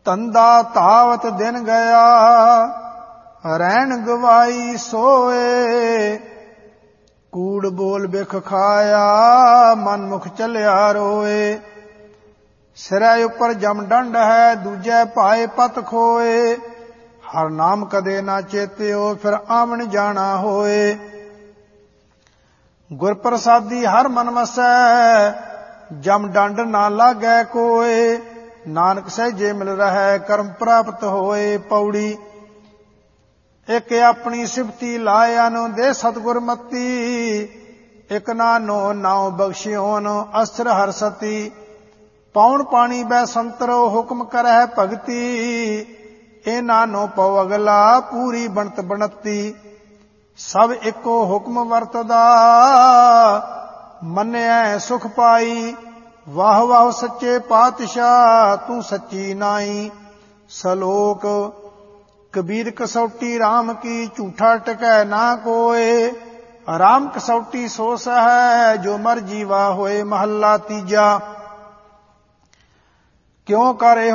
ਧੰਦਾ ਧਾਵਤ ਦਿਨ ਗਿਆ, ਰਹਿਣ ਗਵਾਈ ਸੋਏ। ਕੂੜ ਬੋਲ ਬਿਖ ਖਾਇਆ, ਮਨ ਮੁਖ ਚੱਲਿਆ ਰੋਏ। ਸਿਰੇ ਉੱਪਰ ਜਮ ਡੰਡ ਹੈ, ਦੂਜੇ ਭਾਏ ਪਤ ਖੋਏ। ਹਰ ਨਾਮ ਕਦੇ ਨਾ ਚੇਤਿਓ, ਫਿਰ ਆਵਣ ਜਾਣਾ ਹੋਏ। ਗੁਰ ਪ੍ਰਸਾਦੀ ਹਰ ਮਨ ਵਸੈ, ਜਮ ਡੰਡ ਨਾ ਲਾਗੈ ਕੋਏ। ਨਾਨਕ ਸਹਿਜੇ ਮਿਲ ਰਹੈ, ਕਰਮ ਪ੍ਰਾਪਤ ਹੋਏ। ਪੌੜੀ। ਇਕ ਆਪਣੀ ਸਿਫਤੀ ਲਾਇਆਨ, ਦੇ ਸਤਿਗੁਰ ਮਤੀ। ਇਕ ਨਾਨੋ ਨਾਉ ਬਖਸ਼ਿਓਨ, ਅਸਥਿਰ ਹਰ ਸਤੀ। ਪੌਣ ਪਾਣੀ ਬੈ ਸੰਤਰੋ, ਹੁਕਮ ਕਰਹਿ ਭਗਤੀ। ਇਹ ਨਾਨੋ ਪਉ ਅਗਲਾ, ਪੂਰੀ ਬਣਤ ਬਣਤੀ। ਸਭ ਇੱਕੋ ਹੁਕਮ ਵਰਤਦਾ, ਮੰਨਿਐ ਸੁਖ ਪਾਈ। ਵਾਹ ਵਾਹ ਸੱਚੇ ਪਾਤਸ਼ਾਹ, ਤੂੰ ਸੱਚੀ ਨਾਈ। ਸਲੋਕ। ਕਬੀਰ ਕਸੌਟੀ ਰਾਮ ਕੀ, ਝੂਠਾ ਟਕੈ ਨਾ ਕੋਏ। ਰਾਮ ਕਸੌਟੀ ਸੋ ਸਹੈ, ਜੋ ਮਰ ਜੀਵਾ ਹੋਏ। ਮਹੱਲਾ ਤੀਜਾ। ਕਿਉ ਕਰ